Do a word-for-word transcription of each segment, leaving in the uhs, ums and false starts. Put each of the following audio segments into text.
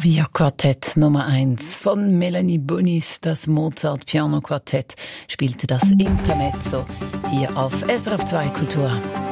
Klavierquartett Nummer eins von Melanie Bunnis. Das Mozart-Piano-Quartett spielte das Intermezzo hier auf S R F zwei Kultur.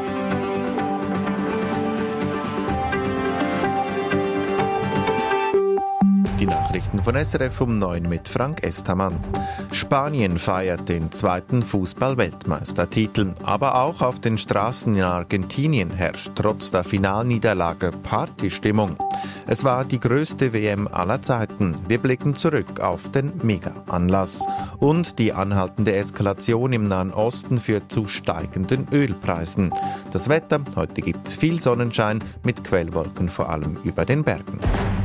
Die Nachrichten von S R F um neun mit Frank Estermann. Spanien feiert den zweiten Fußball-Weltmeistertitel. Aber auch auf den Straßen in Argentinien herrscht trotz der Finalniederlage Partystimmung. Es war die größte W M aller Zeiten. Wir blicken zurück auf den Mega-Anlass. Und die anhaltende Eskalation im Nahen Osten führt zu steigenden Ölpreisen. Das Wetter, heute gibt's viel Sonnenschein mit Quellwolken vor allem über den Bergen.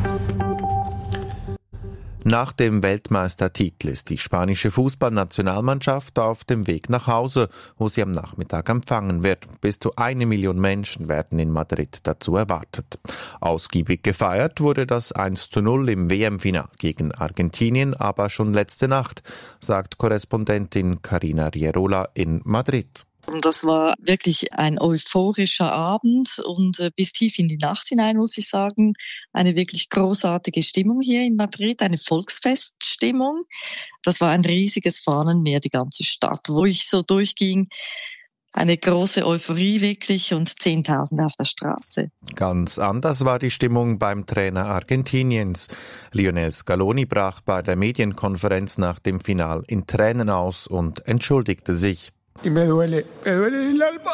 Nach dem Weltmeistertitel ist die spanische Fußballnationalmannschaft auf dem Weg nach Hause, wo sie am Nachmittag empfangen wird. Bis zu eine Million Menschen werden in Madrid dazu erwartet. Ausgiebig gefeiert wurde das eins zu null im W M-Final gegen Argentinien, aber schon letzte Nacht, sagt Korrespondentin Carina Rierola in Madrid. Und das war wirklich ein euphorischer Abend und äh, bis tief in die Nacht hinein, muss ich sagen, eine wirklich großartige Stimmung hier in Madrid, eine Volksfeststimmung. Das war ein riesiges Fahnenmeer, die ganze Stadt, wo ich so durchging. Eine große Euphorie wirklich und Zehntausende auf der Straße. Ganz anders war die Stimmung beim Trainer Argentiniens. Lionel Scaloni brach bei der Medienkonferenz nach dem Final in Tränen aus und entschuldigte sich. Y me duele, me duele el alma.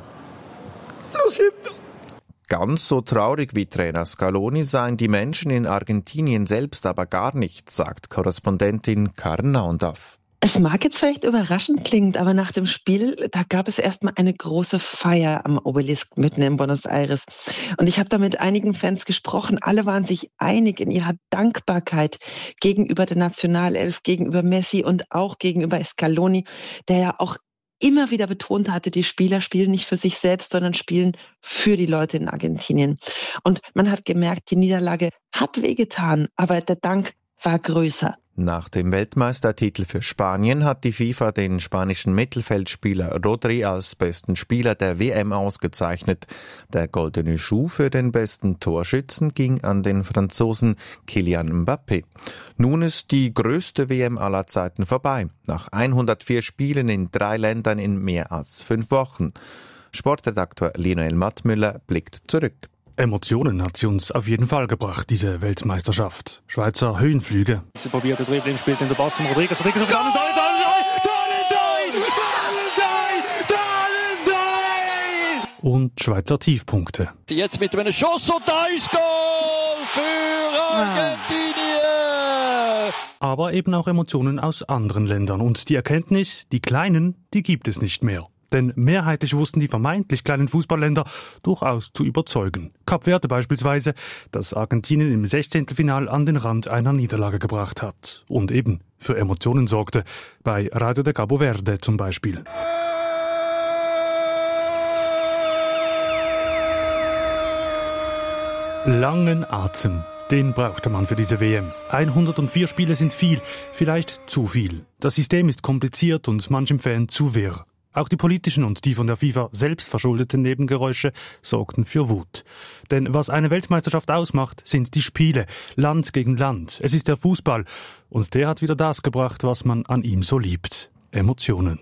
Lo siento. Ganz so traurig wie Trainer Scaloni seien die Menschen in Argentinien selbst aber gar nicht, sagt Korrespondentin Karen Naundorf. Es mag jetzt vielleicht überraschend klingen, aber nach dem Spiel, da gab es erstmal eine große Feier am Obelisk mitten in Buenos Aires. Und ich habe da mit einigen Fans gesprochen. Alle waren sich einig in ihrer Dankbarkeit gegenüber der Nationalelf, gegenüber Messi und auch gegenüber Scaloni, der ja auch immer wieder betont hatte, die Spieler spielen nicht für sich selbst, sondern spielen für die Leute in Argentinien. Und man hat gemerkt, die Niederlage hat wehgetan, aber der Dank war größer. Nach dem Weltmeistertitel für Spanien hat die FIFA den spanischen Mittelfeldspieler Rodri als besten Spieler der W M ausgezeichnet. Der goldene Schuh für den besten Torschützen ging an den Franzosen Kylian Mbappé. Nun ist die größte W M aller Zeiten vorbei. Nach hundertvier Spielen in drei Ländern in mehr als fünf Wochen. Sportredaktor Lionel Mattmüller blickt zurück. Emotionen hat sie uns auf jeden Fall gebracht, diese Weltmeisterschaft. Schweizer Höhenflüge. Sie probiert der Dribbling, spielt in der Pass zum Rodriguez. Rodriguez auf der anderen Seite. Und Schweizer Tiefpunkte. Jetzt mit einem Schuss und da ist Goal für Argentinien. Aber eben auch Emotionen aus anderen Ländern. Und die Erkenntnis, die Kleinen, die gibt es nicht mehr. Denn mehrheitlich wussten die vermeintlich kleinen Fußballländer durchaus zu überzeugen. Kap Verde beispielsweise, das Argentinien im Sechzehntelfinal an den Rand einer Niederlage gebracht hat. Und eben für Emotionen sorgte. Bei Radio de Cabo Verde zum Beispiel. Langen Atem. Den brauchte man für diese W M. hundertvier Spiele sind viel, vielleicht zu viel. Das System ist kompliziert und manchem Fan zu wirr. Auch die politischen und die von der FIFA selbst verschuldeten Nebengeräusche sorgten für Wut. Denn was eine Weltmeisterschaft ausmacht, sind die Spiele, Land gegen Land. Es ist der Fußball und der hat wieder das gebracht, was man an ihm so liebt. Emotionen.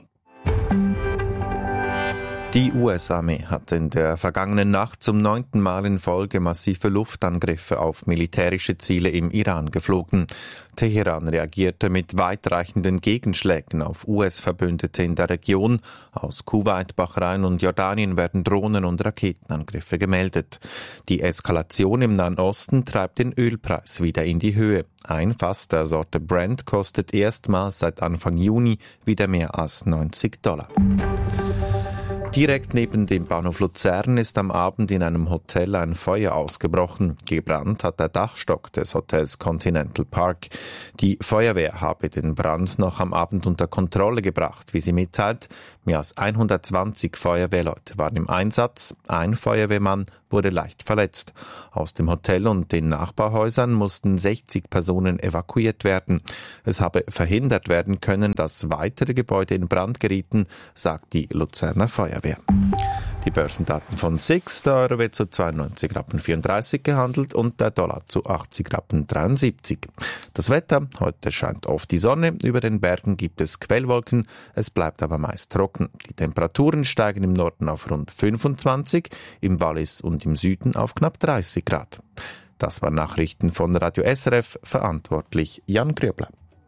Die U S-Armee hat in der vergangenen Nacht zum neunten Mal in Folge massive Luftangriffe auf militärische Ziele im Iran geflogen. Teheran reagierte mit weitreichenden Gegenschlägen auf U S-Verbündete in der Region. Aus Kuwait, Bahrain und Jordanien werden Drohnen- und Raketenangriffe gemeldet. Die Eskalation im Nahen Osten treibt den Ölpreis wieder in die Höhe. Ein Fass der Sorte Brent kostet erstmals seit Anfang Juni wieder mehr als neunzig Dollar. Direkt neben dem Bahnhof Luzern ist am Abend in einem Hotel ein Feuer ausgebrochen. Gebrannt hat der Dachstock des Hotels Continental Park. Die Feuerwehr habe den Brand noch am Abend unter Kontrolle gebracht, wie sie mitteilt. Mehr als hundertzwanzig Feuerwehrleute waren im Einsatz. Ein Feuerwehrmann wurde leicht verletzt. Aus dem Hotel und den Nachbarhäusern mussten sechzig Personen evakuiert werden. Es habe verhindert werden können, dass weitere Gebäude in Brand gerieten, sagt die Luzerner Feuerwehr. Die Börsendaten von S I X, der Euro wird zu zweiundneunzig Rappen vierunddreißig gehandelt und der Dollar zu achtzig Rappen dreiundsiebzig. Das Wetter, heute scheint oft die Sonne, über den Bergen gibt es Quellwolken, es bleibt aber meist trocken. Die Temperaturen steigen im Norden auf rund fünfundzwanzig, im Wallis und im Süden auf knapp dreißig Grad. Das waren Nachrichten von Radio S R F, verantwortlich Jan Gröbler.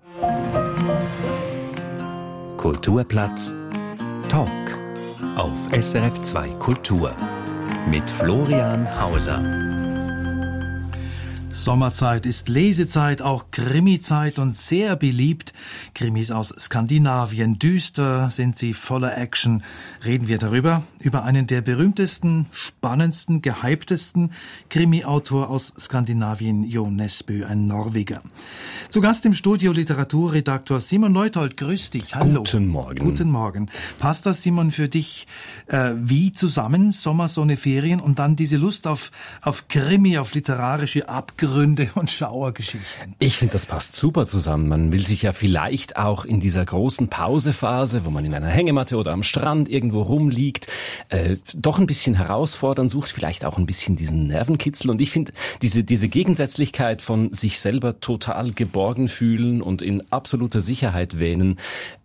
Kulturplatz Talk auf S R F zwei Kultur mit Florian Hauser. Sommerzeit ist Lesezeit, auch Krimizeit und sehr beliebt. Krimis aus Skandinavien. Düster sind sie, voller Action. Reden wir darüber, über einen der berühmtesten, spannendsten, gehyptesten Krimi-Autor aus Skandinavien, Jo Nesbø, ein Norweger. Zu Gast im Studio Literaturredaktor Simon Leuthold. Grüß dich. Hallo. Guten Morgen. Guten Morgen. Passt das, Simon, für dich äh, wie zusammen? Sommer, Sonne, Ferien und dann diese Lust auf, auf Krimi, auf literarische Abgründe und Schauergeschichten. Ich finde, das passt super zusammen. Man will sich ja vielleicht auch in dieser großen Pausephase, wo man in einer Hängematte oder am Strand irgendwo rumliegt, äh, doch ein bisschen herausfordern, sucht vielleicht auch ein bisschen diesen Nervenkitzel. Und ich finde, diese, diese Gegensätzlichkeit von sich selber total geborgen fühlen und in absoluter Sicherheit wähnen,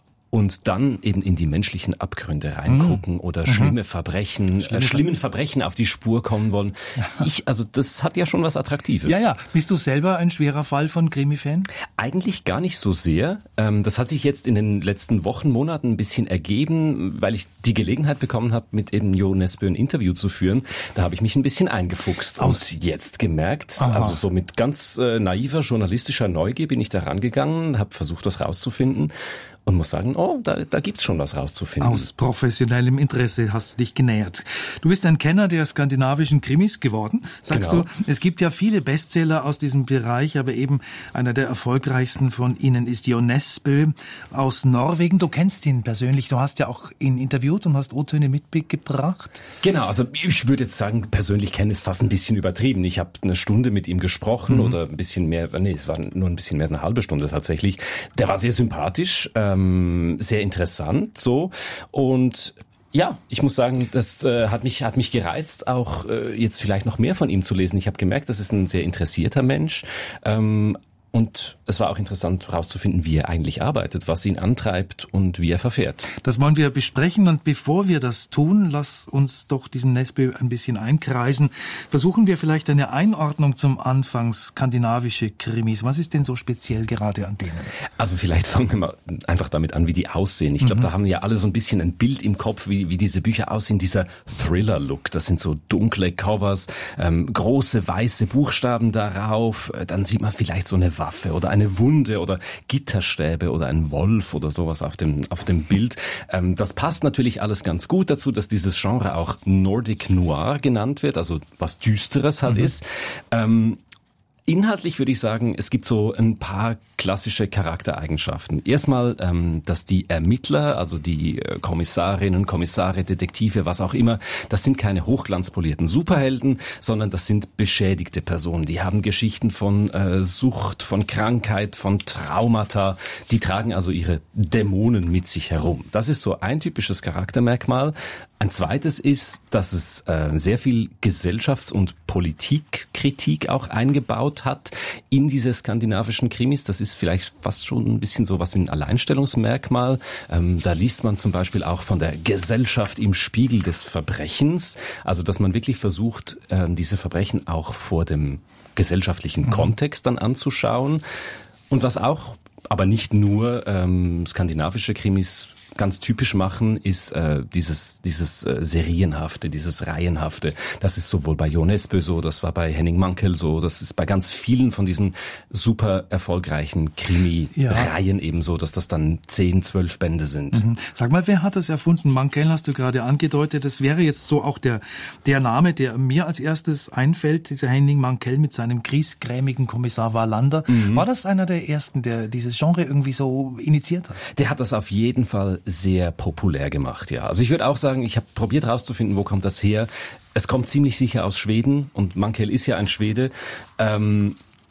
und dann eben in die menschlichen Abgründe reingucken mhm. oder schlimme Verbrechen, Schlimme äh, schlimmen Verbrechen auf die Spur kommen wollen. Ich, also das hat ja schon was Attraktives. Ja, ja. Bist du selber ein schwerer Fall von Krimi-Fan? Eigentlich gar nicht so sehr. Ähm, das hat sich jetzt in den letzten Wochen, Monaten ein bisschen ergeben, weil ich die Gelegenheit bekommen habe, mit eben Jo Nesbø ein Interview zu führen. Da habe ich mich ein bisschen eingefuchst Aus. und jetzt gemerkt, Aha. also so mit ganz äh, naiver journalistischer Neugier bin ich da rangegangen, habe versucht, was rauszufinden. Und muss sagen, oh, da, da gibt's schon was rauszufinden. Aus professionellem Interesse hast du dich genähert. Du bist ein Kenner der skandinavischen Krimis geworden, sagst genau. du. Es gibt ja viele Bestseller aus diesem Bereich, aber eben einer der erfolgreichsten von ihnen ist Jo Nesbø aus Norwegen. Du kennst ihn persönlich, du hast ja auch ihn interviewt und hast O-Töne mitgebracht. Genau, also ich würde jetzt sagen, persönlich kennen ist fast ein bisschen übertrieben. Ich habe eine Stunde mit ihm gesprochen mhm. oder ein bisschen mehr, nee, es war nur ein bisschen mehr als eine halbe Stunde tatsächlich. Der war sehr sympathisch, ähm, sehr interessant so und ja, ich muss sagen, das äh, hat mich hat mich gereizt, auch äh, jetzt vielleicht noch mehr von ihm zu lesen. Ich habe gemerkt, das ist ein sehr interessierter Mensch. Ähm, Und es war auch interessant herauszufinden, wie er eigentlich arbeitet, was ihn antreibt und wie er verfährt. Das wollen wir besprechen und bevor wir das tun, lass uns doch diesen Nesbø ein bisschen einkreisen. Versuchen wir vielleicht eine Einordnung zum Anfang skandinavische Krimis. Was ist denn so speziell gerade an denen? Also vielleicht fangen wir mal einfach damit an, wie die aussehen. Ich glaube, mhm. da haben ja alle so ein bisschen ein Bild im Kopf, wie, wie diese Bücher aussehen. Dieser Thriller-Look, das sind so dunkle Covers, ähm, große weiße Buchstaben darauf. Dann sieht man vielleicht so eine Waffe oder eine Wunde oder Gitterstäbe oder ein Wolf oder sowas auf dem auf dem Bild. Ähm, das passt natürlich alles ganz gut dazu, dass dieses Genre auch Nordic Noir genannt wird, also was Düsteres halt mhm. ist. Ähm, Inhaltlich würde ich sagen, es gibt so ein paar klassische Charaktereigenschaften. Erstmal, ähm, dass die Ermittler, also die äh, Kommissarinnen, Kommissare, Detektive, was auch immer, das sind keine hochglanzpolierten Superhelden, sondern das sind beschädigte Personen. Die haben Geschichten von äh, Sucht, von Krankheit, von Traumata. Die tragen also ihre Dämonen mit sich herum. Das ist so ein typisches Charaktermerkmal. Ein zweites ist, dass es äh, sehr viel Gesellschafts- und Politikkritik auch eingebaut hat in diese skandinavischen Krimis. Das ist vielleicht fast schon ein bisschen so was wie ein Alleinstellungsmerkmal. Ähm, da liest man zum Beispiel auch von der Gesellschaft im Spiegel des Verbrechens. Also dass man wirklich versucht, äh, diese Verbrechen auch vor dem gesellschaftlichen mhm. Kontext dann anzuschauen. Und was auch, aber nicht nur ähm, skandinavische Krimis ganz typisch machen, ist äh, dieses dieses äh, Serienhafte, dieses Reihenhafte. Das ist sowohl bei Jo Nesbø so, das war bei Henning Mankell so, das ist bei ganz vielen von diesen super erfolgreichen Krimi-Reihen ja. eben so, dass das dann zehn, zwölf Bände sind. Mhm. Sag mal, wer hat das erfunden? Mankell hast du gerade angedeutet. Das wäre jetzt so auch der der Name, der mir als erstes einfällt, dieser Henning Mankell mit seinem griesgrämigen Kommissar Wallander. Mhm. War das einer der ersten, der dieses Genre irgendwie so initiiert hat? Der hat das auf jeden Fall sehr populär gemacht, ja. Also ich würde auch sagen, ich habe probiert herauszufinden, wo kommt das her. Es kommt ziemlich sicher aus Schweden und Mankell ist ja ein Schwede. Ähm,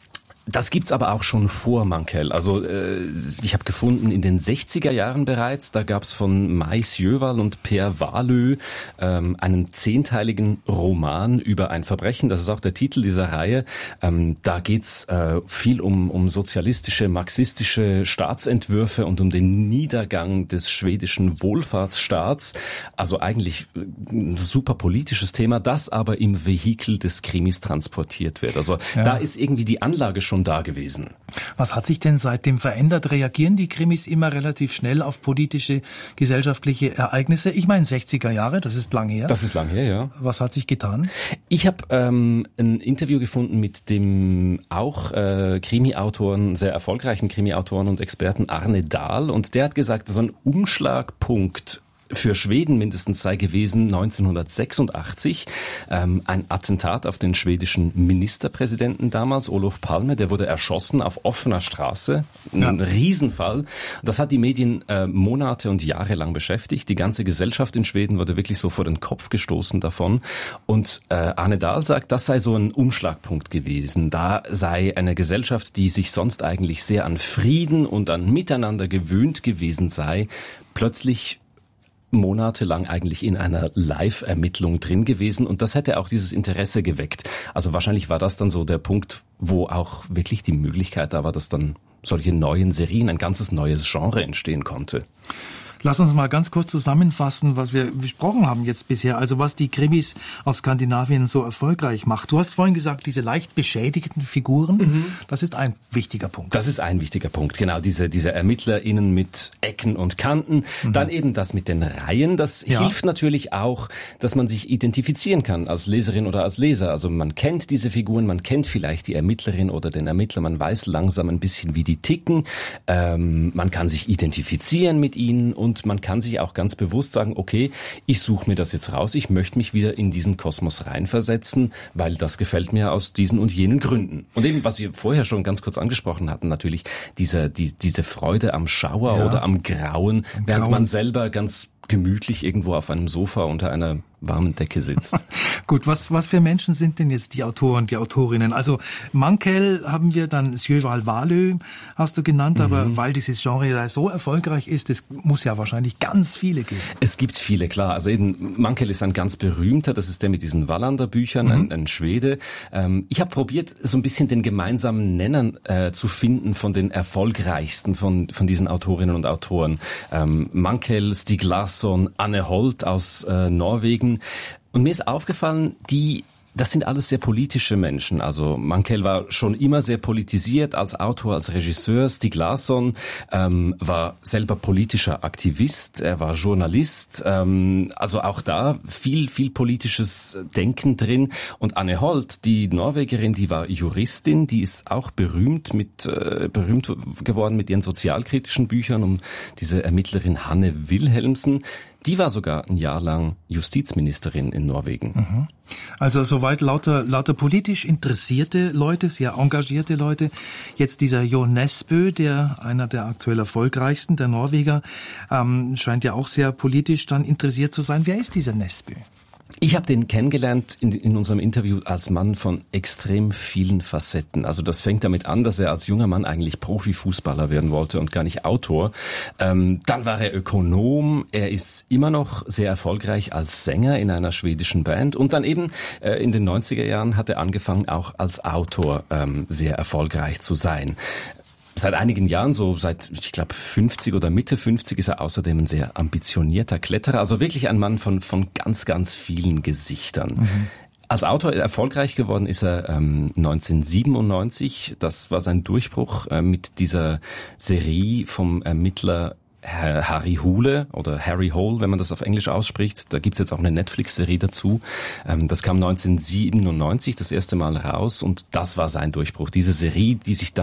Das gibt's aber auch schon vor Mankell. Also äh, ich habe gefunden, in den sechziger Jahren bereits, da gab's von Mais Jöwal und Per Wahlöö ähm, einen zehnteiligen Roman über ein Verbrechen. Das ist auch der Titel dieser Reihe. Ähm, da geht's äh, viel um, um sozialistische, marxistische Staatsentwürfe und um den Niedergang des schwedischen Wohlfahrtsstaats. Also eigentlich ein super politisches Thema, das aber im Vehikel des Krimis transportiert wird. Also ja. Da ist irgendwie die Anlage schon da gewesen. Was hat sich denn seitdem verändert? Reagieren die Krimis immer relativ schnell auf politische, gesellschaftliche Ereignisse? Ich meine sechziger Jahre, das ist lang her. Das ist lang her, ja. Was hat sich getan? Ich habe ähm, ein Interview gefunden mit dem auch äh, Krimi-Autoren, sehr erfolgreichen Krimi-Autoren und Experten Arne Dahl, und der hat gesagt, so ein Umschlagpunkt für Schweden mindestens sei gewesen neunzehnhundertsechsundachtzig, ähm, ein Attentat auf den schwedischen Ministerpräsidenten damals, Olof Palme, der wurde erschossen auf offener Straße, ein ja. Riesenfall. Das hat die Medien äh, Monate und Jahre lang beschäftigt. Die ganze Gesellschaft in Schweden wurde wirklich so vor den Kopf gestoßen davon. Und äh, Arne Dahl sagt, das sei so ein Umschlagpunkt gewesen. Da sei eine Gesellschaft, die sich sonst eigentlich sehr an Frieden und an Miteinander gewöhnt gewesen sei, plötzlich monatelang eigentlich in einer Live-Ermittlung drin gewesen, und das hätte auch dieses Interesse geweckt. Also wahrscheinlich war das dann so der Punkt, wo auch wirklich die Möglichkeit da war, dass dann solche neuen Serien, ein ganzes neues Genre entstehen konnte. Lass uns mal ganz kurz zusammenfassen, was wir besprochen haben jetzt bisher, also was die Krimis aus Skandinavien so erfolgreich macht. Du hast vorhin gesagt, diese leicht beschädigten Figuren, mhm. das ist ein wichtiger Punkt. Das ist ein wichtiger Punkt, genau, diese diese ErmittlerInnen mit Ecken und Kanten. Mhm. Dann eben das mit den Reihen, das ja. hilft natürlich auch, dass man sich identifizieren kann als Leserin oder als Leser. Also man kennt diese Figuren, man kennt vielleicht die Ermittlerin oder den Ermittler, man weiß langsam ein bisschen, wie die ticken, ähm, man kann sich identifizieren mit ihnen, und Und man kann sich auch ganz bewusst sagen, okay, ich suche mir das jetzt raus, ich möchte mich wieder in diesen Kosmos reinversetzen, weil das gefällt mir aus diesen und jenen Gründen. Und eben, was wir vorher schon ganz kurz angesprochen hatten, natürlich diese, die, diese Freude am Schauer ja. oder am Grauen, am während Grauen. man selber ganz gemütlich irgendwo auf einem Sofa unter einer warmen Decke sitzt. Gut, was was für Menschen sind denn jetzt die Autoren, die Autorinnen? Also Mankell haben wir, dann Jöwal Wahlöö hast du genannt, mhm. aber weil dieses Genre da so erfolgreich ist, es muss ja wahrscheinlich ganz viele geben. Es gibt viele, klar. Also eben Mankell ist ein ganz berühmter, das ist der mit diesen Wallander-Büchern, mhm. ein, ein Schwede. Ähm, ich habe probiert, so ein bisschen den gemeinsamen Nenner äh, zu finden von den erfolgreichsten von von diesen Autorinnen und Autoren. Ähm, Mankell, Stieg Larsson, Anne Holt aus äh, Norwegen. Und mir ist aufgefallen, die, das sind alles sehr politische Menschen. Also Mankell war schon immer sehr politisiert als Autor, als Regisseur. Stieg Larsson ähm, war selber politischer Aktivist, er war Journalist. Ähm, also auch da viel, viel politisches Denken drin. Und Anne Holt, die Norwegerin, die war Juristin, die ist auch berühmt mit äh, berühmt geworden mit ihren sozialkritischen Büchern um diese Ermittlerin Hanne Wilhelmsen. Die war sogar ein Jahr lang Justizministerin in Norwegen. Mhm. Also soweit lauter, lauter politisch interessierte Leute, sehr engagierte Leute. Jetzt dieser Jo Nesbø, der einer der aktuell erfolgreichsten, der Norweger, ähm, scheint ja auch sehr politisch dann interessiert zu sein. Wer ist dieser Nesbø? Ich habe den kennengelernt in, in unserem Interview als Mann von extrem vielen Facetten. Also das fängt damit an, dass er als junger Mann eigentlich Profifußballer werden wollte und gar nicht Autor. Ähm, dann war er Ökonom. Er ist immer noch sehr erfolgreich als Sänger in einer schwedischen Band. Und dann eben äh, in den neunziger Jahren hat er angefangen, auch als Autor ähm, sehr erfolgreich zu sein. Seit einigen Jahren, so seit, ich glaube, fünfzig oder Mitte fünfzig, ist er außerdem ein sehr ambitionierter Kletterer. Also wirklich ein Mann von von ganz, ganz vielen Gesichtern. Mhm. Als Autor erfolgreich geworden ist er ähm, neunzehnhundertsiebenundneunzig. Das war sein Durchbruch äh, mit dieser Serie vom Ermittler Harry Hole oder Harry Hole, wenn man das auf Englisch ausspricht. Da gibt's jetzt auch eine Netflix-Serie dazu. Das kam neunzehnhundertsiebenundneunzig das erste Mal raus, und das war sein Durchbruch. Diese Serie, die sich dann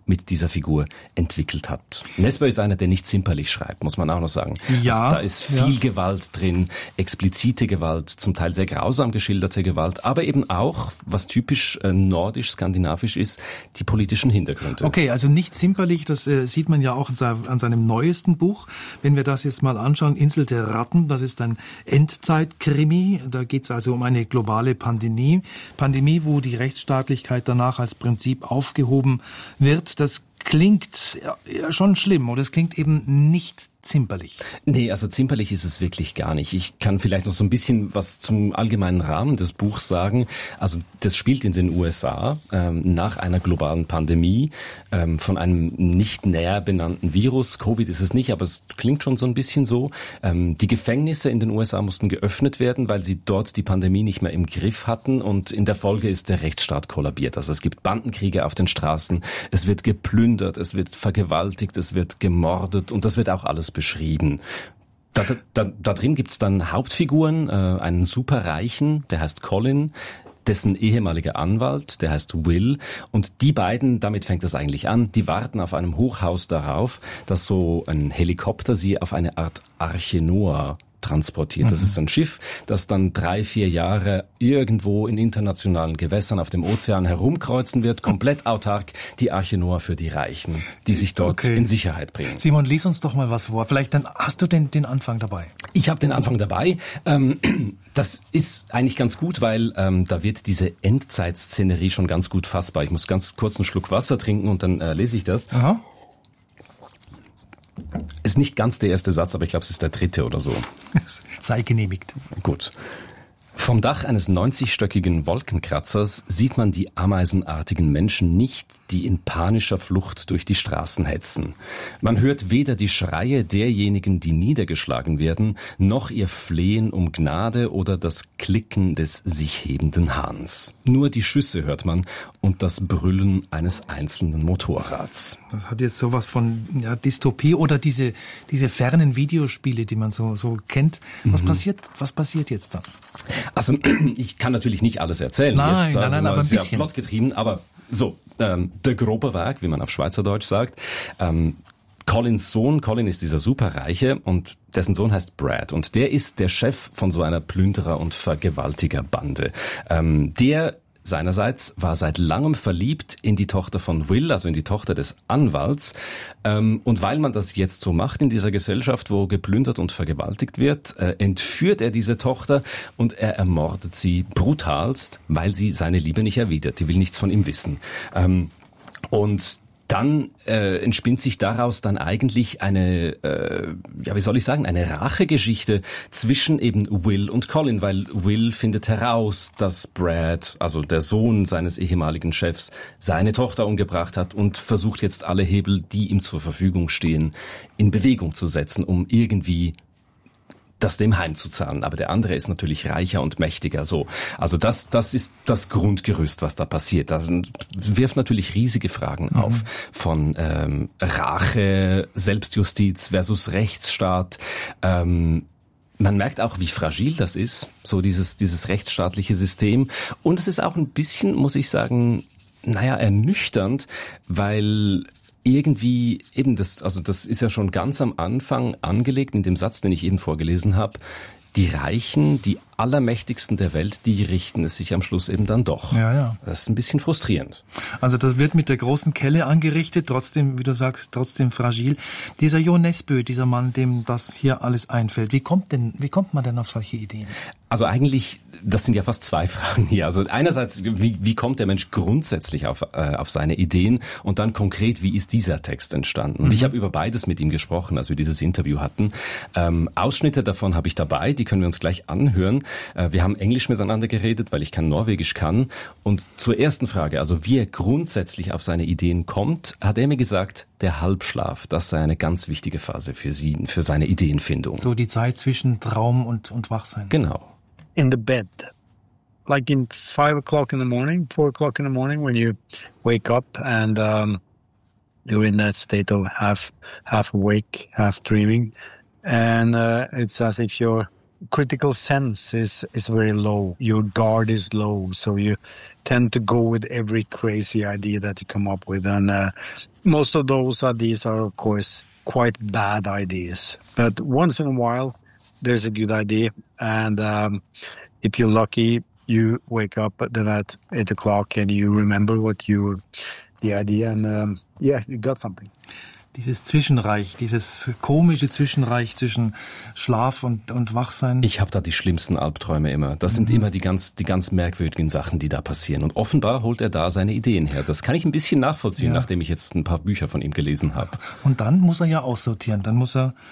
mit dieser Figur entwickelt hat. Nesbø ist einer, der nicht zimperlich schreibt, muss man auch noch sagen. Ja, also da ist viel ja. Gewalt drin, explizite Gewalt, zum Teil sehr grausam geschilderte Gewalt, aber eben auch, was typisch äh, nordisch-skandinavisch ist, die politischen Hintergründe. Okay, also nicht zimperlich, das äh, sieht man ja auch an, se- an seinem neuesten Buch. Wenn wir das jetzt mal anschauen, Insel der Ratten, das ist ein Endzeitkrimi. Da geht es also um eine globale Pandemie, Pandemie, wo die Rechtsstaatlichkeit danach als Prinzip aufgehoben wird. Das klingt ja schon schlimm oder es klingt eben nicht zimperlich. Nee, also zimperlich ist es wirklich gar nicht. Ich kann vielleicht noch so ein bisschen was zum allgemeinen Rahmen des Buchs sagen. Also das spielt in den U S A ähm, nach einer globalen Pandemie ähm, von einem nicht näher benannten Virus. Covid ist es nicht, aber es klingt schon so ein bisschen so. Ähm, die Gefängnisse in den U S A mussten geöffnet werden, weil sie dort die Pandemie nicht mehr im Griff hatten und in der Folge ist der Rechtsstaat kollabiert. Also es gibt Bandenkriege auf den Straßen, es wird geplündert, es wird vergewaltigt, es wird gemordet und das wird auch alles beschrieben. Da, da, da drin gibt's dann Hauptfiguren, äh, einen Superreichen, der heißt Colin, dessen ehemaliger Anwalt, der heißt Will, und die beiden, damit fängt das eigentlich an, die warten auf einem Hochhaus darauf, dass so ein Helikopter sie auf eine Art Arche Noah transportiert. Das ist ein Schiff, das dann drei, vier Jahre irgendwo in internationalen Gewässern auf dem Ozean herumkreuzen wird, komplett autark, die Arche Noah für die Reichen, die sich dort okay. in Sicherheit bringen. Simon, lies uns doch mal was vor. Vielleicht dann hast du den, den Anfang dabei. Ich habe den Anfang dabei. Ähm, das ist eigentlich ganz gut, weil ähm, da wird diese Endzeitszenerie schon ganz gut fassbar. Ich muss ganz kurz einen Schluck Wasser trinken und dann äh, lese ich das. Aha. Ist nicht ganz der erste Satz, aber ich glaube, es ist der dritte oder so. Sei genehmigt. Gut. Vom Dach eines neunzigstöckigen Wolkenkratzers sieht man die ameisenartigen Menschen nicht, die in panischer Flucht durch die Straßen hetzen. Man hört weder die Schreie derjenigen, die niedergeschlagen werden, noch ihr Flehen um Gnade oder das Klicken des sich hebenden Hahns. Nur die Schüsse hört man und das Brüllen eines einzelnen Motorrads. Das hat jetzt sowas von ja, Dystopie oder diese diese fernen Videospiele, die man so so kennt. Was mhm. passiert? Was passiert jetzt dann? Also ich kann natürlich nicht alles erzählen. Nein, jetzt, also nein, nein, aber ein sehr bisschen. plotgetrieben, aber so, ähm, der grobe Werk, wie man auf Schweizerdeutsch sagt. Ähm, Colins Sohn, Colin ist dieser Superreiche und dessen Sohn heißt Brad und der ist der Chef von so einer Plünderer- und Vergewaltigerbande. Ähm, der seinerseits war seit langem verliebt in die Tochter von Will, also in die Tochter des Anwalts. Ähm, und weil man das jetzt so macht in dieser Gesellschaft, wo geplündert und vergewaltigt wird, äh, entführt er diese Tochter und er ermordet sie brutalst, weil sie seine Liebe nicht erwidert. Die will nichts von ihm wissen. Ähm, und dann äh, entspinnt sich daraus dann eigentlich eine, äh, ja wie soll ich sagen, eine Rachegeschichte zwischen eben Will und Colin, weil Will findet heraus, dass Brad, also der Sohn seines ehemaligen Chefs, seine Tochter umgebracht hat und versucht jetzt alle Hebel, die ihm zur Verfügung stehen, in Bewegung zu setzen, um irgendwie das dem heimzuzahlen. Aber der andere ist natürlich reicher und mächtiger. So, also das, das ist das Grundgerüst, was da passiert. Das wirft natürlich riesige Fragen mhm. auf von ähm, Rache, Selbstjustiz versus Rechtsstaat. Ähm, Man merkt auch, wie fragil das ist, so dieses dieses rechtsstaatliche System. Und es ist auch ein bisschen, muss ich sagen, naja, ernüchternd, weil irgendwie eben das, also das ist ja schon ganz am Anfang angelegt in dem Satz, den ich eben vorgelesen habe. Die Reichen, die Allermächtigsten der Welt, die richten es sich am Schluss eben dann doch. Ja, ja. Das ist ein bisschen frustrierend. Also das wird mit der großen Kelle angerichtet, trotzdem, wie du sagst, trotzdem fragil. Dieser Jo Nesbø, dieser Mann, dem das hier alles einfällt, wie kommt denn, wie kommt man denn auf solche Ideen? Also eigentlich, das sind ja fast zwei Fragen hier. Also einerseits, wie, wie kommt der Mensch grundsätzlich auf, äh, auf seine Ideen und dann konkret, wie ist dieser Text entstanden? Und mhm. ich habe über beides mit ihm gesprochen, als wir dieses Interview hatten. Ähm, Ausschnitte davon habe ich dabei, die können wir uns gleich anhören. Äh, wir haben Englisch miteinander geredet, weil ich kein Norwegisch kann. Und zur ersten Frage, also wie er grundsätzlich auf seine Ideen kommt, hat er mir gesagt, der Halbschlaf, das sei eine ganz wichtige Phase für sie, für seine Ideenfindung. So die Zeit zwischen Traum und, und Wachsein. Genau. In the bed, like in five o'clock in the morning, four o'clock in the morning, when you wake up and um, you're in that state of half, half awake, half dreaming, and uh, it's as if your critical sense is, is very low. Your guard is low, so you tend to go with every crazy idea that you come up with. And uh, most of those ideas are, of course, quite bad ideas. But once in a while, there's a good idea. And um, if you're lucky, you wake up then at eight o'clock and you remember what you, the idea, and um, yeah, you got something. Dieses Zwischenreich, dieses komische Zwischenreich zwischen Schlaf und, und Wachsein. Ich habe da die schlimmsten Albträume immer. Das sind mhm. immer die ganz, die ganz merkwürdigen Sachen, die da passieren. Und offenbar holt er da seine Ideen her. Das kann ich ein bisschen nachvollziehen, ja. nachdem ich jetzt ein paar Bücher von ihm gelesen habe. Und dann muss er ja aussortieren. Dann muss er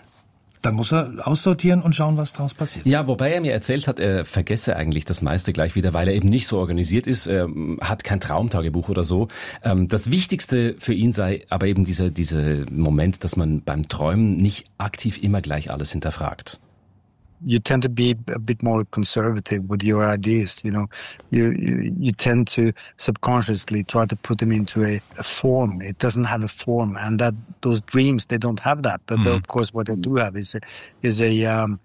Dann muss er aussortieren und schauen, was draus passiert. Ja, wobei er mir erzählt hat, er vergesse eigentlich das meiste gleich wieder, weil er eben nicht so organisiert ist, er hat kein Traumtagebuch oder so. Das Wichtigste für ihn sei aber eben dieser, dieser Moment, dass man beim Träumen nicht aktiv immer gleich alles hinterfragt. You tend to be a bit more conservative with your ideas, you know. You, you, you tend to subconsciously try to put them into a, a form. It doesn't have a form, and that those dreams, they don't have that. But mm. of course, what they do have is a, is a um,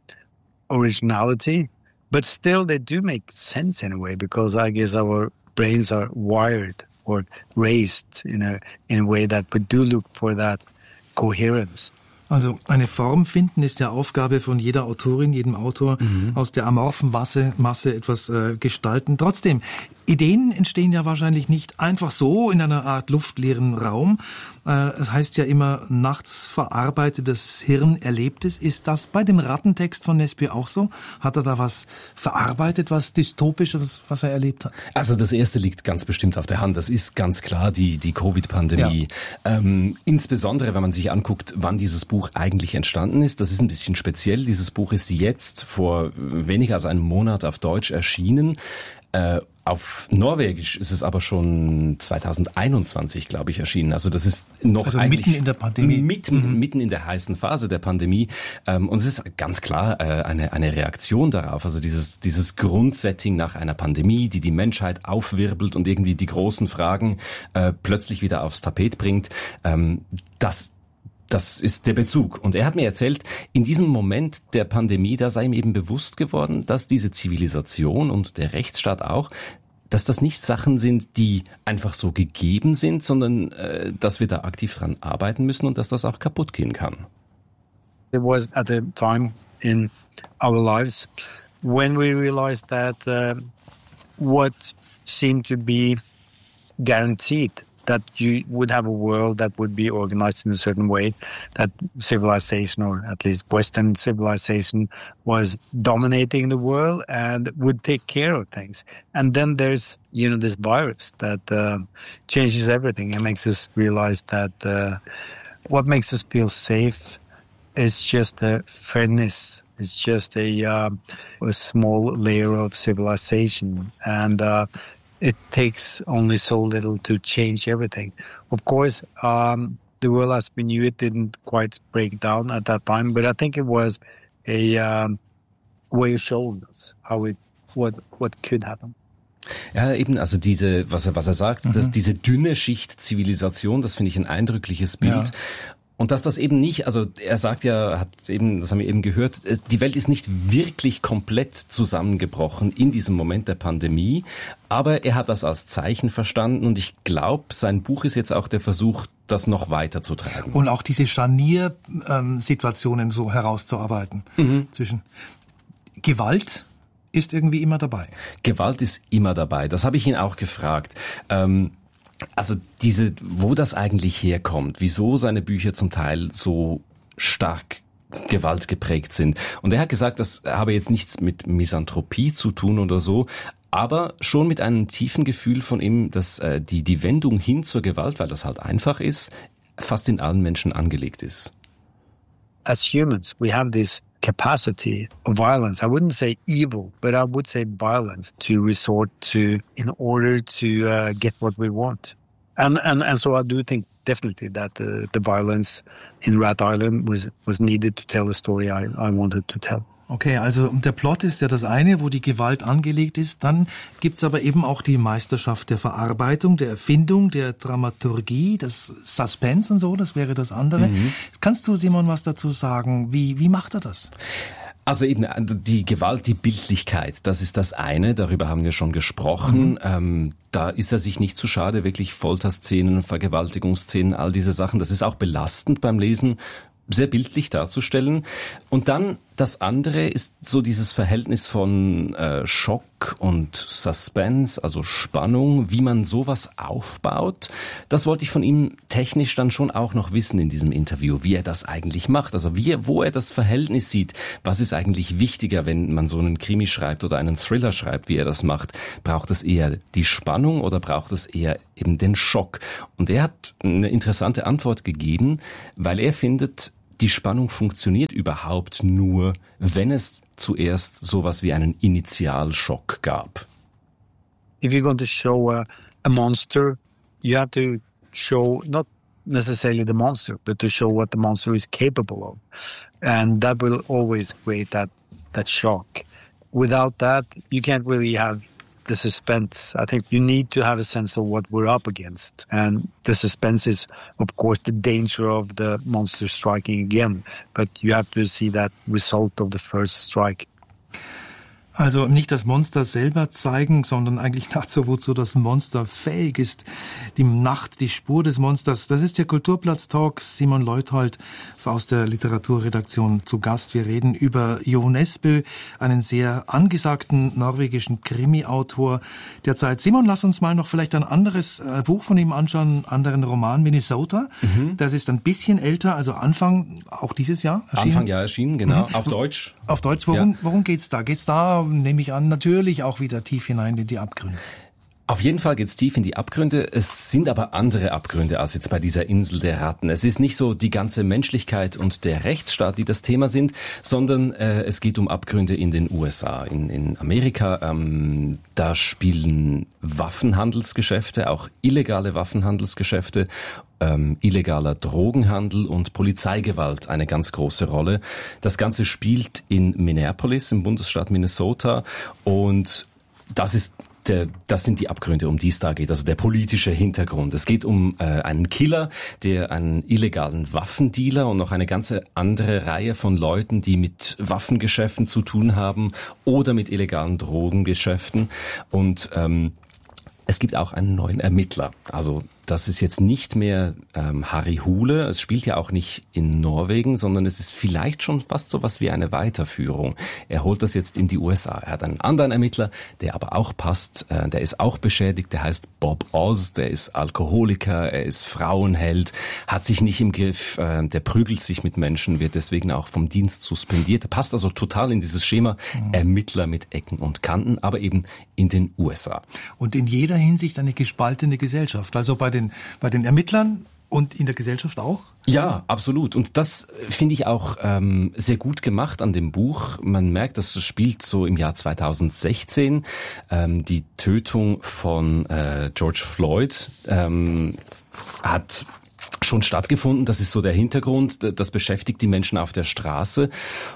originality. But still, they do make sense in a way, because I guess our brains are wired or raised in a in a way that we do look for that coherence. Also eine Form finden ist ja Aufgabe von jeder Autorin, jedem Autor, mhm. aus der amorphen Masse, Masse etwas äh, gestalten. Trotzdem, Ideen entstehen ja wahrscheinlich nicht einfach so in einer Art luftleeren Raum. Äh, es heißt ja immer, nachts verarbeitetes Hirn Erlebtes. Ist das bei dem Rattentext von Nesbitt auch so? Hat er da was verarbeitet, was Dystopisches, was er erlebt hat? Also das Erste liegt ganz bestimmt auf der Hand. Das ist ganz klar die, die Covid-Pandemie. Ja. Ähm, insbesondere, wenn man sich anguckt, wann dieses Buch eigentlich entstanden ist. Das ist ein bisschen speziell. Dieses Buch ist jetzt vor weniger als einem Monat auf Deutsch erschienen. Äh, auf Norwegisch ist es aber schon zweitausendeinundzwanzig, glaube ich, erschienen. Also das ist noch also eigentlich mitten in der Pandemie, mitten, mhm. mitten in der heißen Phase der Pandemie. Ähm, und es ist ganz klar äh, eine eine Reaktion darauf. Also dieses dieses Grundsetting nach einer Pandemie, die die Menschheit aufwirbelt und irgendwie die großen Fragen äh, plötzlich wieder aufs Tapet bringt. Ähm, das Das ist der Bezug. Und er hat mir erzählt, in diesem Moment der Pandemie, da sei ihm eben bewusst geworden, dass diese Zivilisation und der Rechtsstaat auch, dass das nicht Sachen sind, die einfach so gegeben sind, sondern äh, dass wir da aktiv dran arbeiten müssen und dass das auch kaputt gehen kann. It was at a time in our lives when we realized that uh, what seemed to be guaranteed, that you would have a world that would be organized in a certain way, that civilization, or at least Western civilization, was dominating the world and would take care of things. And then there's, you know, this virus that uh, changes everything and makes us realize that uh, what makes us feel safe is just a fairness. It's just a, uh, a small layer of civilization. And uh, it takes only so little to change everything. Of course, um, the world as we knew it didn't quite break down at that time, but I think it was a um, way of showing us how it, what, what could happen. Ja, eben, also diese, was er, was er sagt, mhm. dass diese dünne Schicht Zivilisation, das finde ich ein eindrückliches Bild. Ja. Und dass das eben nicht, also er sagt ja, hat eben, das haben wir eben gehört, die Welt ist nicht wirklich komplett zusammengebrochen in diesem Moment der Pandemie, aber er hat das als Zeichen verstanden und ich glaube, sein Buch ist jetzt auch der Versuch, das noch weiter zu tragen. Und auch diese Scharniersituationen so herauszuarbeiten. Mhm. Zwischen Gewalt ist irgendwie immer dabei. Gewalt ist immer dabei, das habe ich ihn auch gefragt. Ähm, Also diese, wo das eigentlich herkommt, wieso seine Bücher zum Teil so stark gewaltgeprägt sind. Und er hat gesagt, das habe jetzt nichts mit Misanthropie zu tun oder so, aber schon mit einem tiefen Gefühl von ihm, dass äh, die die Wendung hin zur Gewalt, weil das halt einfach ist, fast in allen Menschen angelegt ist. As humans, we have this capacity of violence. I wouldn't say evil, but I would say violence to resort to in order to uh, get what we want. And, and and so I do think definitely that uh, the violence in Rat Island was was needed to tell the story I, I wanted to tell. Okay, also der Plot ist ja das eine, wo die Gewalt angelegt ist. Dann gibt's aber eben auch die Meisterschaft der Verarbeitung, der Erfindung, der Dramaturgie, das Suspense und so, das wäre das andere. Mhm. Kannst du, Simon, was dazu sagen? Wie, wie macht er das? Also eben die Gewalt, die Bildlichkeit, das ist das eine, darüber haben wir schon gesprochen. Mhm. Ähm, da ist er sich nicht zu schade, wirklich Folterszenen, Vergewaltigungsszenen, all diese Sachen. Das ist auch belastend beim Lesen, sehr bildlich darzustellen. Und dann das andere ist so dieses Verhältnis von äh, Schock und Suspense, also Spannung, wie man sowas aufbaut. Das wollte ich von ihm technisch dann schon auch noch wissen in diesem Interview, wie er das eigentlich macht. Also wie er, wo er das Verhältnis sieht. Was ist eigentlich wichtiger, wenn man so einen Krimi schreibt oder einen Thriller schreibt, wie er das macht? Braucht es eher die Spannung oder braucht es eher eben den Schock? Und er hat eine interessante Antwort gegeben, weil er findet, die Spannung funktioniert überhaupt nur, wenn es zuerst sowas wie einen Initialschock gab. If you're going to show a, a monster, you have to show not necessarily the monster, but to show what the monster is capable of. And that will always create that, that shock. Without that, you can't really have the suspense. I think you need to have a sense of what we're up against. And the suspense is, of course, the danger of the monster striking again. But you have to see that result of the first strike. Also nicht das Monster selber zeigen, sondern eigentlich nach so, wozu das Monster fähig ist. Die Nacht, die Spur des Monsters. Das ist der Kulturplatz-Talk. Simon Leuthold aus der Literaturredaktion zu Gast. Wir reden über Jo Nesbø, einen sehr angesagten norwegischen Krimi-Autor der Zeit. Simon, lass uns mal noch vielleicht ein anderes äh, Buch von ihm anschauen, einen anderen Roman, Minnesota. Mhm. Das ist ein bisschen älter, also Anfang auch dieses Jahr erschienen. Anfang Jahr erschienen, genau. Mhm. Auf Deutsch. Auf Deutsch. Worum, ja. worum geht's da? Geht's da, nehme ich an, natürlich auch wieder tief hinein in die Abgründe? Auf jeden Fall geht's tief in die Abgründe. Es sind aber andere Abgründe als jetzt bei dieser Insel der Ratten. Es ist nicht so die ganze Menschlichkeit und der Rechtsstaat, die das Thema sind, sondern äh, es geht um Abgründe in den U S A, in, in Amerika. Ähm, da spielen Waffenhandelsgeschäfte, auch illegale Waffenhandelsgeschäfte, ähm, illegaler Drogenhandel und Polizeigewalt eine ganz große Rolle. Das Ganze spielt in Minneapolis im Bundesstaat Minnesota und das ist Der, das sind die Abgründe, um die es da geht, also der politische Hintergrund. Es geht um äh, einen Killer, der einen illegalen Waffendealer und noch eine ganze andere Reihe von Leuten, die mit Waffengeschäften zu tun haben oder mit illegalen Drogengeschäften. Und ähm, es gibt auch einen neuen Ermittler. Also das ist jetzt nicht mehr ähm, Harry Hole. Es spielt ja auch nicht in Norwegen, sondern es ist vielleicht schon fast so was wie eine Weiterführung. Er holt das jetzt in die U S A. Er hat einen anderen Ermittler, der aber auch passt. Äh, der ist auch beschädigt. Der heißt Bob Oz. Der ist Alkoholiker. Er ist Frauenheld. Hat sich nicht im Griff. Äh, der prügelt sich mit Menschen, wird deswegen auch vom Dienst suspendiert. Er passt also total in dieses Schema. Mhm. Ermittler mit Ecken und Kanten, aber eben in den U S A. Und in jeder Hinsicht eine gespaltene Gesellschaft. Also bei den bei den Ermittlern und in der Gesellschaft auch? Ja, absolut. Und das finde ich auch ähm, sehr gut gemacht an dem Buch. Man merkt, das spielt so im Jahr zweitausendsechzehn. Ähm, die Tötung von äh, George Floyd ähm, hat schon stattgefunden. Das ist so der Hintergrund. Das beschäftigt die Menschen auf der Straße.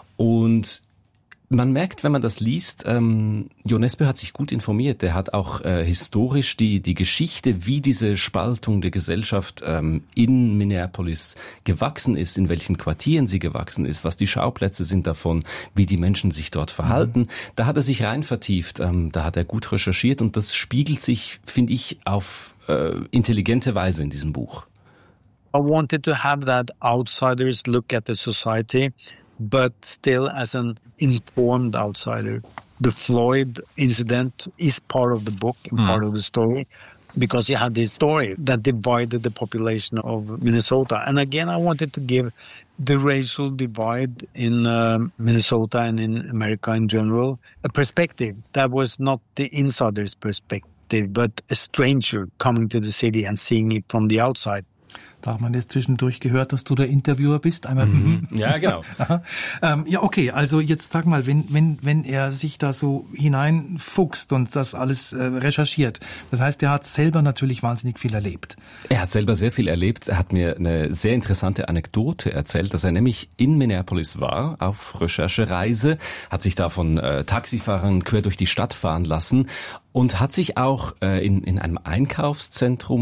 Und man merkt, wenn man das liest, ähm, Jo Nesbø hat sich gut informiert. Der hat auch äh, historisch die die Geschichte, wie diese Spaltung der Gesellschaft ähm, in Minneapolis gewachsen ist, in welchen Quartieren sie gewachsen ist, was die Schauplätze sind davon, wie die Menschen sich dort verhalten. Mhm. Da hat er sich rein vertieft, ähm, da hat er gut recherchiert und das spiegelt sich, finde ich, auf äh, intelligente Weise in diesem Buch. I wanted to have that outsider's look at the society, but still as an informed outsider. The Floyd incident is part of the book and mm. part of the story because you had this story that divided the population of Minnesota. And again, I wanted to give the racial divide in uh, Minnesota and in America in general a perspective that was not the insider's perspective, but a stranger coming to the city and seeing it from the outside. Da hat man jetzt zwischendurch gehört, dass du der Interviewer bist. Einmal mhm. Ja, genau. ähm, ja, okay. Also jetzt sag mal, wenn wenn wenn er sich da so hineinfuchst und das alles äh, recherchiert, das heißt, er hat selber natürlich wahnsinnig viel erlebt. Er hat selber sehr viel erlebt. Er hat mir eine sehr interessante Anekdote erzählt, dass er nämlich in Minneapolis war, auf Recherchereise, hat sich da von äh, Taxifahrern quer durch die Stadt fahren lassen und hat sich auch äh, in in einem Einkaufszentrum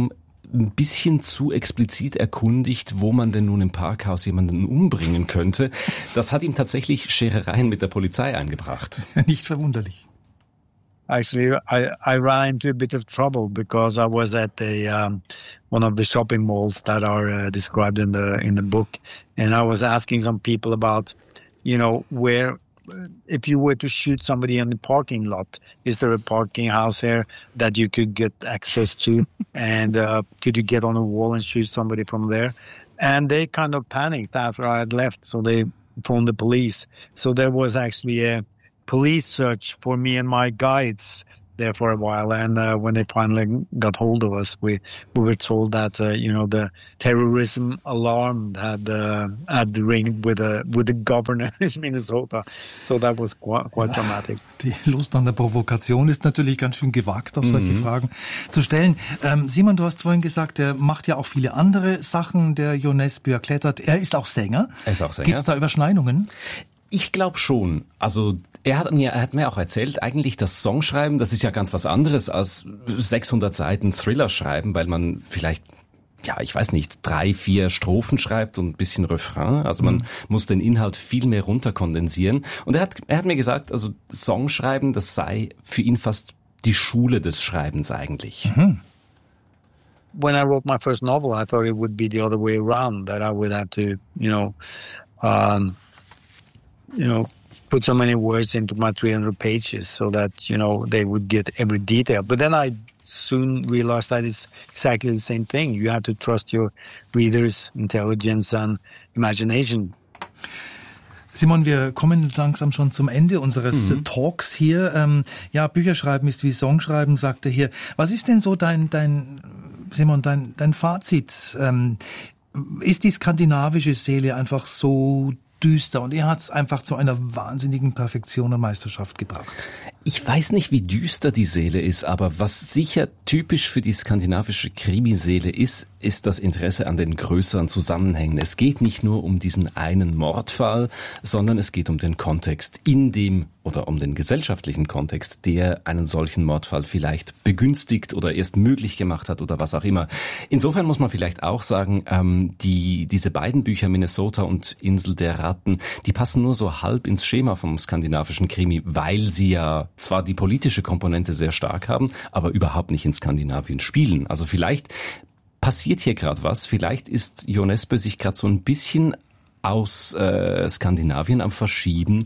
ein bisschen zu explizit erkundigt, wo man denn nun im Parkhaus jemanden umbringen könnte. Das hat ihm tatsächlich Scherereien mit der Polizei eingebracht. Nicht verwunderlich. Actually, I, I ran into a bit of trouble because I was at the um, one of the shopping malls that are uh, described in the in the book, and I was asking some people about, you know, where, if you were to shoot somebody in the parking lot, is there a parking house here that you could get access to, and uh, could you get on a wall and shoot somebody from there? And they kind of panicked after I had left, so they phoned the police. So there was actually a police search for me and my guides there for a while, and uh, when they finally got hold of us, we we were told that uh, you know the terrorism alarm had uh, had ringed with a with the governor in Minnesota, so that was quite, quite dramatic. Die Lust an der Provokation ist natürlich ganz schön gewagt, auch solche mhm. Fragen zu stellen. Ähm, Simon, du hast vorhin gesagt, er macht ja auch viele andere Sachen. Der Jo Nesbø erklettert. Er ist auch Sänger. Er ist auch Sänger. Gibt es da Überschneidungen? Ich glaube schon. Also er hat mir, er hat mir auch erzählt, eigentlich das Songschreiben, das ist ja ganz was anderes als sechshundert Seiten Thriller schreiben, weil man vielleicht, ja, ich weiß nicht, drei, vier Strophen schreibt und ein bisschen Refrain. Also man mhm. muss den Inhalt viel mehr runterkondensieren. Und er hat, er hat mir gesagt, also Songschreiben, das sei für ihn fast die Schule des Schreibens eigentlich. Mhm. When I wrote my first novel, I thought it would be the other way around, that I would have to, you know, um, you know, put so many words into my three hundred pages so that, you know, they would get every detail. But then I soon realized that it's exactly the same thing. You have to trust your readers' intelligence and imagination. Simon, wir kommen langsam schon zum Ende unseres mhm. Talks hier. Ähm, ja, Bücherschreiben ist wie Songschreiben, sagt er hier. Was ist denn so dein, dein Simon, dein, dein Fazit? Ähm, ist die skandinavische Seele einfach so düster und er hat es einfach zu einer wahnsinnigen Perfektion und Meisterschaft gebracht? Ich weiß nicht, wie düster die Seele ist, aber was sicher typisch für die skandinavische Krimiseele ist, ist das Interesse an den größeren Zusammenhängen. Es geht nicht nur um diesen einen Mordfall, sondern es geht um den Kontext, in dem oder um den gesellschaftlichen Kontext, der einen solchen Mordfall vielleicht begünstigt oder erst möglich gemacht hat oder was auch immer. Insofern muss man vielleicht auch sagen, ähm, die diese beiden Bücher Minnesota und Insel der Ratten, die passen nur so halb ins Schema vom skandinavischen Krimi, weil sie ja zwar die politische Komponente sehr stark haben, aber überhaupt nicht in Skandinavien spielen. Also vielleicht passiert hier gerade was, vielleicht ist Jo Nesbø sich gerade so ein bisschen aus äh, Skandinavien am Verschieben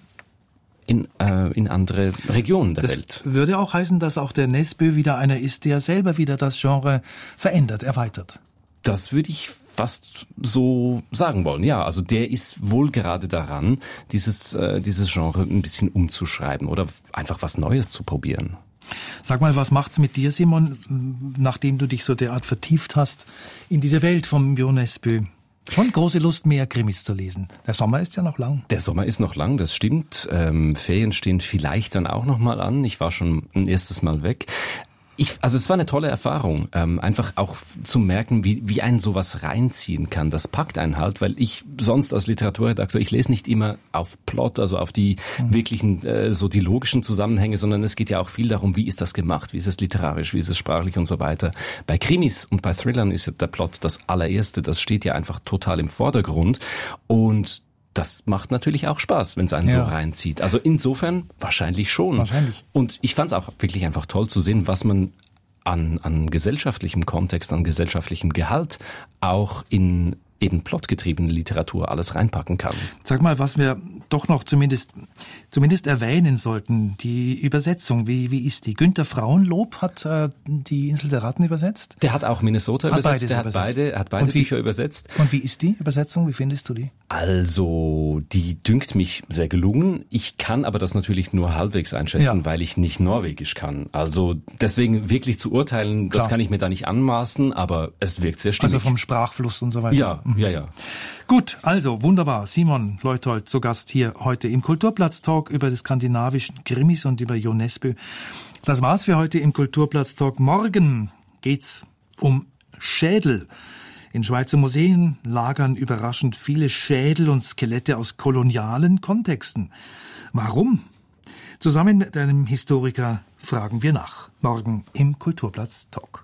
in äh, in andere Regionen der das Welt. Das würde auch heißen, dass auch der Nesbø wieder einer ist, der selber wieder das Genre verändert, erweitert. Das würde ich fast so sagen wollen. Ja, also der ist wohl gerade daran, dieses äh, dieses Genre ein bisschen umzuschreiben oder einfach was Neues zu probieren. Sag mal, was macht's mit dir, Simon, nachdem du dich so derart vertieft hast in diese Welt vom Jo Nesbø? Schon große Lust, mehr Krimis zu lesen. Der Sommer ist ja noch lang. Der Sommer ist noch lang, das stimmt. Ähm, Ferien stehen vielleicht dann auch noch mal an. Ich war schon ein erstes Mal weg. Ich, also es war eine tolle Erfahrung, ähm, einfach auch zu merken, wie, wie einen sowas reinziehen kann. Das packt einen halt, weil ich sonst als Literaturredakteur, ich lese nicht immer auf Plot, also auf die mhm. wirklichen, äh, so die logischen Zusammenhänge, sondern es geht ja auch viel darum, wie ist das gemacht, wie ist es literarisch, wie ist es sprachlich und so weiter. Bei Krimis und bei Thrillern ist ja der Plot das allererste, das steht ja einfach total im Vordergrund und das macht natürlich auch Spaß, wenn es einen ja. so reinzieht. Also insofern wahrscheinlich schon. Wahrscheinlich. Und ich fand es auch wirklich einfach toll zu sehen, was man an, an gesellschaftlichem Kontext, an gesellschaftlichem Gehalt auch in eben plotgetriebene Literatur alles reinpacken kann. Sag mal, was wir doch noch zumindest zumindest erwähnen sollten, die Übersetzung, wie wie ist die? Günter Frauenlob hat äh, die Insel der Ratten übersetzt? Der hat auch Minnesota hat übersetzt, der hat übersetzt. beide, hat beide wie, Bücher übersetzt. Und wie ist die Übersetzung? Wie findest du die? Also, die dünkt mich sehr gelungen. Ich kann aber das natürlich nur halbwegs einschätzen, ja. weil ich nicht Norwegisch kann. Also deswegen wirklich zu urteilen, Klar. das kann ich mir da nicht anmaßen, aber es wirkt sehr stimmig. Also vom Sprachfluss und so weiter. Ja, mhm. ja, ja. Gut, also wunderbar. Simon Leuthold zu Gast hier heute im Kulturplatz-Talk über die skandinavischen Krimis und über Jo Nesbø. Das war's für heute im Kulturplatz-Talk. Morgen geht's um Schädel. In Schweizer Museen lagern überraschend viele Schädel und Skelette aus kolonialen Kontexten. Warum? Zusammen mit einem Historiker fragen wir nach. Morgen im Kulturplatz-Talk.